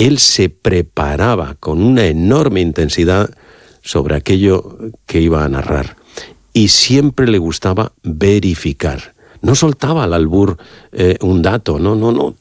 él se preparaba con una enorme intensidad sobre aquello que iba a narrar. Y siempre le gustaba verificar. No soltaba al albur un dato, no,